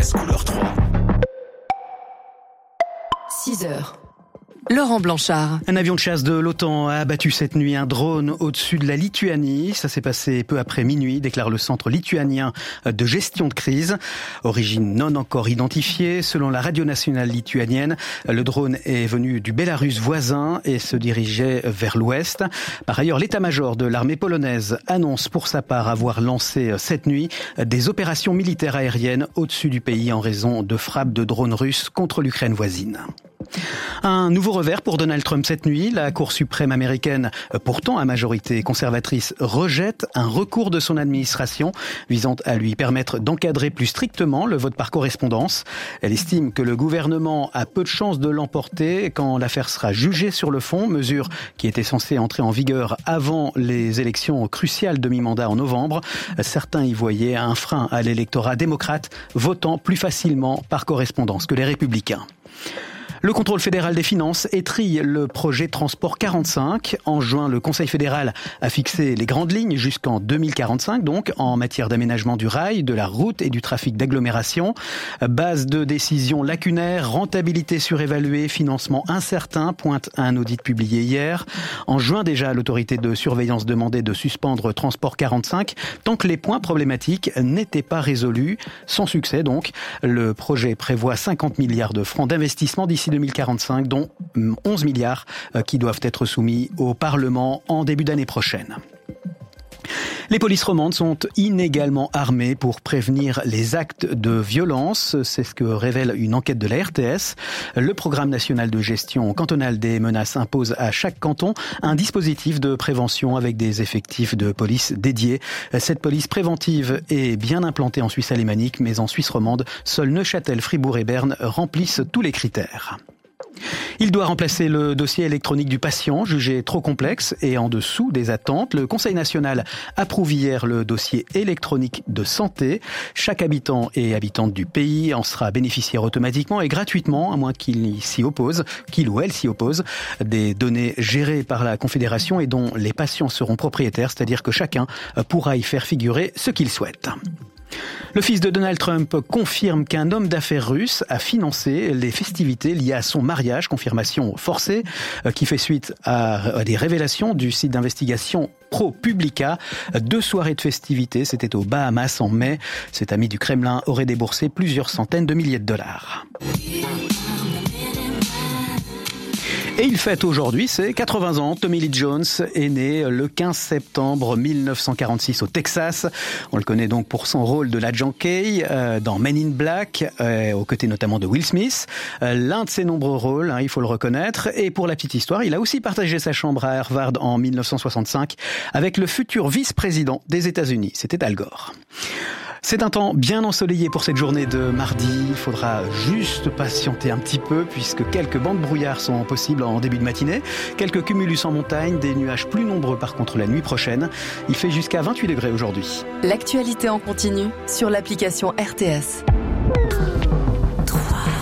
RTS couleur 3. 6h. Laurent Blanchard. Un avion de chasse de l'OTAN a abattu cette nuit un drone au-dessus de la Lituanie. Ça s'est passé peu après minuit, déclare le Centre lituanien de gestion de crise. Origine non encore identifiée. Selon la radio nationale lituanienne, le drone est venu du Bélarus voisin et se dirigeait vers l'ouest. Par ailleurs, l'état-major de l'armée polonaise annonce pour sa part avoir lancé cette nuit des opérations militaires aériennes au-dessus du pays en raison de frappes de drones russes contre l'Ukraine voisine. Un nouveau revers pour Donald Trump cette nuit. La Cour suprême américaine, pourtant à majorité conservatrice, rejette un recours de son administration visant à lui permettre d'encadrer plus strictement le vote par correspondance. Elle estime que le gouvernement a peu de chances de l'emporter quand l'affaire sera jugée sur le fond, mesure qui était censée entrer en vigueur avant les élections cruciales de mi-mandat en novembre. Certains y voyaient un frein à l'électorat démocrate votant plus facilement par correspondance que les républicains. Le contrôle fédéral des finances étrille le projet Transport 45. En juin, le Conseil fédéral a fixé les grandes lignes jusqu'en 2045, donc en matière d'aménagement du rail, de la route et du trafic d'agglomération. Base de décision lacunaire, rentabilité surévaluée, financement incertain, pointe un audit publié hier. En juin déjà, l'autorité de surveillance demandait de suspendre Transport 45 tant que les points problématiques n'étaient pas résolus. Sans succès donc, le projet prévoit 50 milliards de francs d'investissement d'ici 2045, dont 11 milliards qui doivent être soumis au Parlement en début d'année prochaine. Les polices romandes sont inégalement armées pour prévenir les actes de violence. C'est ce que révèle une enquête de la RTS. Le programme national de gestion cantonale des menaces impose à chaque canton un dispositif de prévention avec des effectifs de police dédiés. Cette police préventive est bien implantée en Suisse alémanique, mais en Suisse romande, seuls Neuchâtel, Fribourg et Berne remplissent tous les critères. Il doit remplacer le dossier électronique du patient, jugé trop complexe et en dessous des attentes. Le Conseil national approuve hier le dossier électronique de santé. Chaque habitant et habitante du pays en sera bénéficiaire automatiquement et gratuitement, à moins qu'il ou elle s'y oppose. Des données gérées par la Confédération et dont les patients seront propriétaires, c'est-à-dire que chacun pourra y faire figurer ce qu'il souhaite. Le fils de Donald Trump confirme qu'un homme d'affaires russe a financé les festivités liées à son mariage, confirmation forcée, qui fait suite à des révélations du site d'investigation ProPublica. 2 soirées de festivités, c'était aux Bahamas en mai. Cet ami du Kremlin aurait déboursé plusieurs centaines de milliers de dollars. Et il fête aujourd'hui ses 80 ans. Tommy Lee Jones est né le 15 septembre 1946 au Texas. On le connaît donc pour son rôle de l'agent Kay dans Men in Black, aux côtés notamment de Will Smith. L'un de ses nombreux rôles, il faut le reconnaître. Et pour la petite histoire, il a aussi partagé sa chambre à Harvard en 1965 avec le futur vice-président des États-Unis. C'était Al Gore. C'est un temps bien ensoleillé pour cette journée de mardi. Il faudra juste patienter un petit peu puisque quelques bancs de brouillard sont possibles en début de matinée. Quelques cumulus en montagne, des nuages plus nombreux par contre la nuit prochaine. Il fait jusqu'à 28 degrés aujourd'hui. L'actualité en continu sur l'application RTS. 3.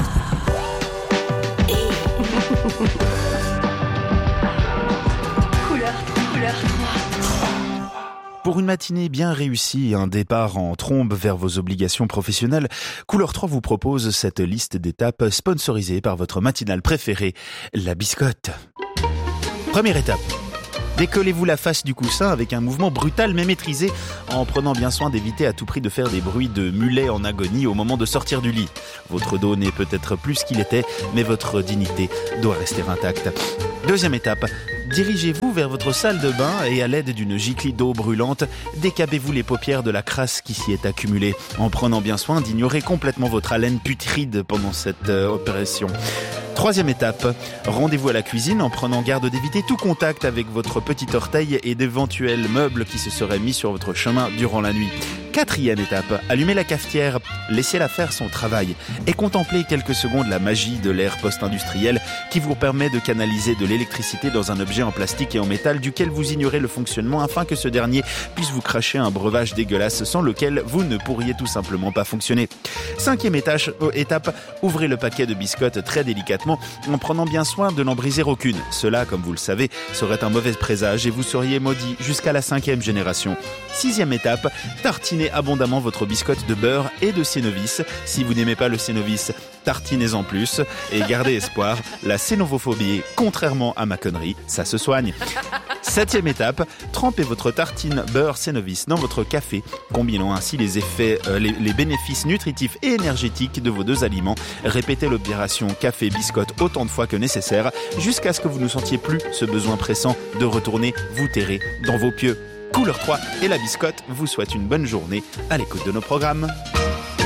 Couleur 3. Pour une matinée bien réussie et un départ en trombe vers vos obligations professionnelles, Couleur 3 vous propose cette liste d'étapes sponsorisée par votre matinale préférée, la biscotte. Première étape. Décollez-vous la face du coussin avec un mouvement brutal mais maîtrisé en prenant bien soin d'éviter à tout prix de faire des bruits de mulet en agonie au moment de sortir du lit. Votre dos n'est peut-être plus ce qu'il était, mais votre dignité doit rester intacte. Deuxième étape. Dirigez-vous vers votre salle de bain et à l'aide d'une giclée d'eau brûlante, décabez-vous les paupières de la crasse qui s'y est accumulée, en prenant bien soin d'ignorer complètement votre haleine putride pendant cette opération. Troisième étape, rendez-vous à la cuisine en prenant garde d'éviter tout contact avec votre petit orteil et d'éventuels meubles qui se seraient mis sur votre chemin durant la nuit. Quatrième étape, allumez la cafetière, laissez-la faire son travail et contemplez quelques secondes la magie de l'ère post-industrielle qui vous permet de canaliser de l'électricité dans un objet en plastique et en métal duquel vous ignorez le fonctionnement afin que ce dernier puisse vous cracher un breuvage dégueulasse sans lequel vous ne pourriez tout simplement pas fonctionner. Cinquième étape, ouvrez le paquet de biscottes très délicatement en prenant bien soin de n'en briser aucune. Cela, comme vous le savez, serait un mauvais présage et vous seriez maudit jusqu'à la 5e génération. Sixième étape, tartinez tartinez abondamment votre biscotte de beurre et de sénovis. Si vous n'aimez pas le sénovis, tartinez-en plus et gardez espoir. La sénovophobie, contrairement à ma connerie, ça se soigne. 7e étape, trempez votre tartine beurre sénovis dans votre café, combinant ainsi les effets, les bénéfices nutritifs et énergétiques de vos deux aliments. Répétez l'opération café-biscotte autant de fois que nécessaire, jusqu'à ce que vous ne sentiez plus ce besoin pressant de retourner vous terrer dans vos pieux. Couleur 3 et la biscotte vous souhaitent une bonne journée à l'écoute de nos programmes.